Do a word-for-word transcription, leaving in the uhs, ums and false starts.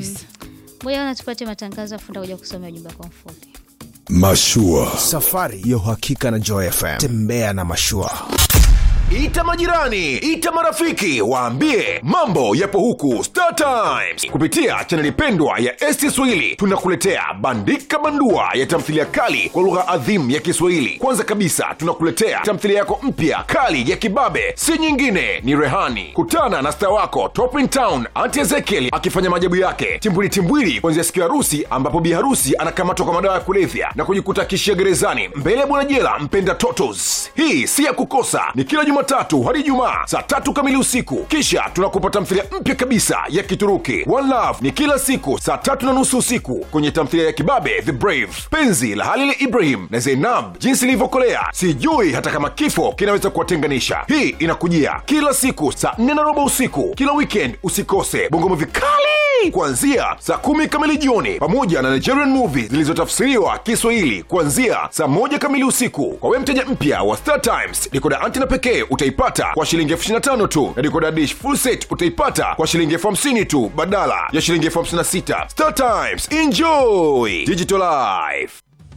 kabisa. Ngoja na tupate matangazo afu nitakuja kusoma ujumbe kwa mfupi. Mashua, safari ya uhakika na Joy F M. Tembea na mashua. Ita majirani, ita marafiki, waambie mambo yapo huku Star Times. Kupitia chaneli pendwa ya S T Swahili tunakuletea Bandika Bandua ya tamthilia kali kwa lugha adhimu ya Kiswahili. Kwanza kabisa tunakuletea tamthilia yako mpya kali ya kibabe, si nyingine ni Rehani. Kutana na star wako Top in Town Auntie Ezekiel akifanya maajabu yake timbwili timbwili kuanzia siku ya harusi, ambapo bi harusi anakamatwa kwa madawa ya kulevya na kujikuta kishia gerezani mbele ya bwana jela mpenda totos. Hii si ya kukosa, ni kila Jumatatu hadi Ijumaa saa tatu kamili usiku. Kisha tunakupa tamthilia mpya kabisa ya Kituruki One Love, ni kila siku saa tatu na nusu usiku kwenye tamthilia ya kibabe The Brave, penzi la Halil Ibrahim na Zainab, jinsi ilivyokolea sijui hata kama kifo kinaweza kuwatenganisha. Hii inakujia kila siku saa nne na robo usiku. Kila weekend usikose Bongo Movie kali kuanzia saa kumi kamili jioni, pamoja na Nigerian movies zilizotafsiriwa Kiswahili kuanzia saa moja kamili usiku. Kwa wewe mteja mpya wa Star Times, dekoda antenna pekee utaipata kwa shilingi elfu ishirini na tano tu, na dekoda dish full set utaipata kwa shilingi elfu hamsini tu badala ya shilingi elfu hamsini na sita. Star Times, enjoy digital life.